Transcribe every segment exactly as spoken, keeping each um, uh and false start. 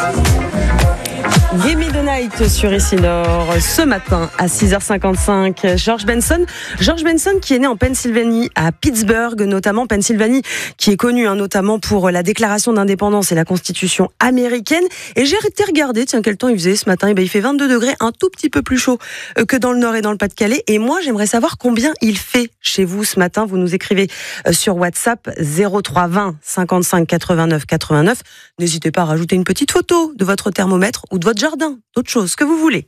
Give Me the Night sur Ici Nord, ce matin à six heures cinquante-cinq. George Benson, George Benson qui est né en Pennsylvanie, à Pittsburgh notamment, Pennsylvanie qui est connue hein, notamment pour la déclaration d'indépendance et la constitution américaine. Et j'ai été regarder, tiens quel temps il faisait ce matin, et ben, il fait vingt-deux degrés, un tout petit peu plus chaud que dans le Nord et dans le Pas-de-Calais. Et moi j'aimerais savoir combien il fait chez vous ce matin. Vous nous écrivez sur WhatsApp zéro trois vingt cinquante-cinq quatre-vingt-neuf quatre-vingt-neuf. N'hésitez pas à rajouter une petite photo de votre thermomètre ou de votre jardin, d'autres choses que vous voulez.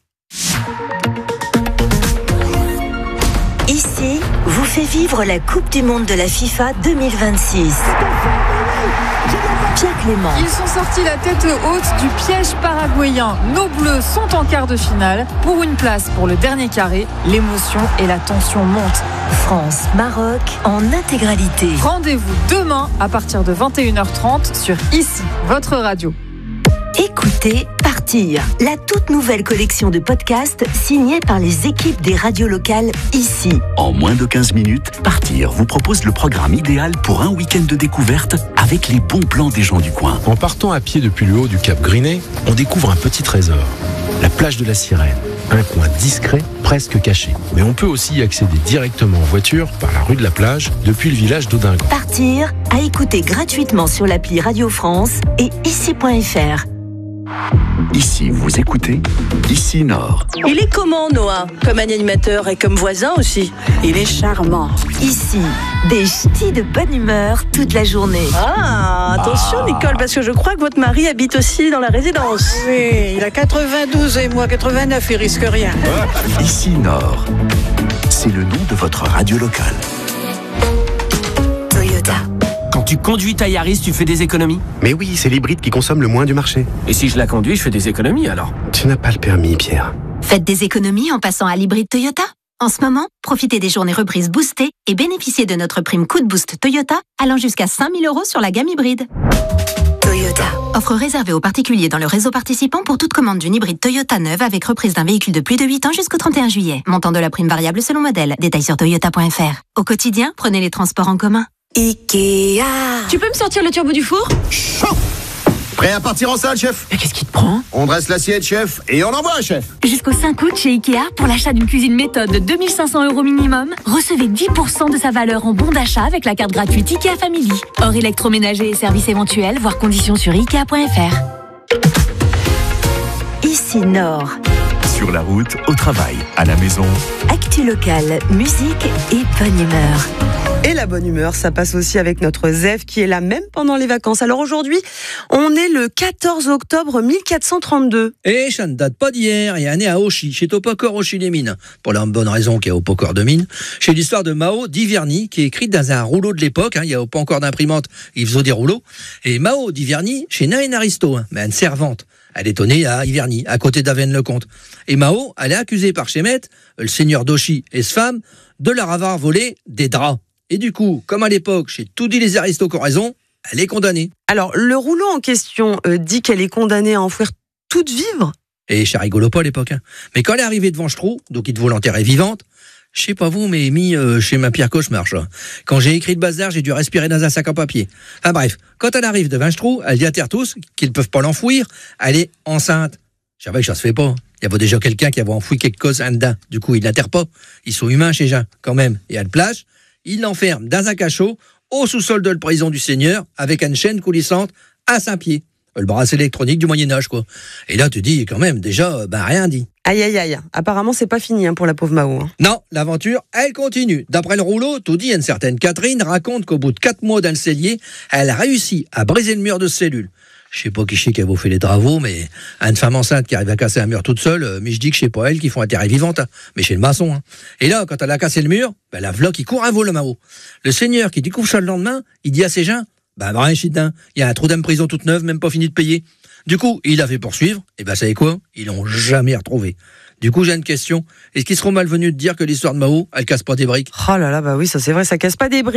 Ici, vous fait vivre la Coupe du Monde de la FIFA deux mille vingt-six. Pierre Clément. Ils sont sortis la tête haute du piège paraguayen. Nos Bleus sont en quart de finale pour une place pour le dernier carré. L'émotion et la tension montent. France-Maroc en intégralité. Rendez-vous demain à partir de vingt et une heures trente sur Ici, votre radio. Écoutez Partir, la toute nouvelle collection de podcasts signée par les équipes des radios locales Ici. En moins de quinze minutes, Partir vous propose le programme idéal pour un week-end de découverte avec les bons plans des gens du coin. En partant à pied depuis le haut du Cap Grinet, on découvre un petit trésor, la plage de la Sirène. Un coin discret, presque caché. Mais on peut aussi y accéder directement en voiture par la rue de la plage depuis le village d'Audingon. Partir, à écouter gratuitement sur l'appli Radio France et ici point f r. Ici, vous écoutez Ici Nord. Il est comment, Noah? Comme animateur et comme voisin aussi. Il est charmant. Ici, des ch'tis de bonne humeur toute la journée. Ah, attention ah. Nicole, parce que je crois que votre mari habite aussi dans la résidence. Oui, il a quatre-vingt-douze et moi quatre-vingt-neuf, il risque rien. Ici Nord, c'est le nom de votre radio locale. Toyota. Quand tu conduis ta Yaris, tu fais des économies? Mais oui, c'est l'hybride qui consomme le moins du marché. Et si je la conduis, je fais des économies alors? Tu n'as pas le permis, Pierre. Faites des économies en passant à l'hybride Toyota. En ce moment, profitez des journées reprises boostées et bénéficiez de notre prime coup de boost Toyota allant jusqu'à cinq mille euros sur la gamme hybride. Toyota. Offre réservée aux particuliers dans le réseau participant pour toute commande d'une hybride Toyota neuve avec reprise d'un véhicule de plus de huit ans jusqu'au trente et un juillet. Montant de la prime variable selon modèle. Détails sur toyota point f r. Au quotidien, prenez les transports en commun. Ikea. Tu peux me sortir le turbo du four? Chaud. Prêt à partir en salle, chef? Mais qu'est-ce qui te prend? On dresse l'assiette, chef, et on envoie, chef. Jusqu'au cinq août chez Ikea, pour l'achat d'une cuisine méthode de deux mille cinq cents euros minimum, recevez dix pour cent de sa valeur en bon d'achat avec la carte gratuite Ikea Family. Hors électroménager et services éventuels, voire conditions sur ikea point f r. Ici Nord. Sur la route, au travail, à la maison. Actu locale, musique et bonne humeur. Et la bonne humeur, ça passe aussi avec notre Zef qui est là même pendant les vacances. Alors aujourd'hui, on est le quatorze octobre mille quatre cent trente-deux. Et ça ne date pas d'hier, il y a né à Auchy, chez Topokor Auchy-les-Mines. Pour la bonne raison qu'il y a au Pokor de Mines. Chez l'histoire de Mao d'Iverny, qui est écrite dans un rouleau de l'époque, hein, il n'y a pas encore d'imprimante, il faisait des rouleaux. Et Mao d'Iverny, chez Nain Aristo, hein, mais une servante. Elle est née à Iverny, à côté d'Avesnes-le-Comte. Et Mao, elle est accusée par Chémet, le seigneur d'Auchy et sa femme, de leur avoir volé des draps. Et du coup, comme à l'époque, chez tout dit les aristos qui ont raison, elle est condamnée. Alors, le rouleau en question euh, dit qu'elle est condamnée à enfouir toute vivre. Et c'est rigolo pas à l'époque. Hein. Mais quand elle est arrivée devant Stroux, donc il devait l'enterrer vivante, je sais pas vous, mais mis euh, chez ma pire cauchemar. Ça. Quand j'ai écrit le bazar, j'ai dû respirer dans un sac en papier. Enfin bref, quand elle arrive devant Stroux, elle dit à terre tous qu'ils ne peuvent pas l'enfouir, elle est enceinte. Je savais que ça se fait pas. Il y avait déjà quelqu'un qui avait enfoui quelque chose en dedans. Du coup, ils l'enterrent pas. Ils sont humains chez Jean, quand même. Et à la plage, il l'enferme dans un cachot au sous-sol de la prison du Seigneur avec une chaîne coulissante à cinq pieds. Le bracelet électronique du Moyen-Âge, quoi. Et là, tu dis, quand même, déjà, ben rien dit. Aïe, aïe, aïe. Apparemment, c'est pas fini hein, pour la pauvre Mao. Hein. Non, l'aventure, elle continue. D'après le rouleau, tout dit, une certaine Catherine raconte qu'au bout de quatre mois dans le cellier, elle a réussi à briser le mur de cellule. Je sais pas qui c'est qui a fait les travaux, mais une femme enceinte qui arrive à casser un mur toute seule, mais je dis que c'est pas elle qui font un terrain vivante, hein, mais chez le maçon. Hein. Et là, quand elle a cassé le mur, ben la v'là qui court un vol le Mao. Le seigneur qui découvre ça le lendemain, il dit à ses gens, ben rien chidin, il y a un trou d'une prison toute neuve, même pas fini de payer. Du coup, il a fait poursuivre, et ben savez quoi? Ils l'ont jamais retrouvé. Du coup, j'ai une question. Est-ce qu'ils seront malvenus de dire que l'histoire de Mao, elle casse pas des briques? Oh là là, bah oui, ça c'est vrai, ça casse pas des briques.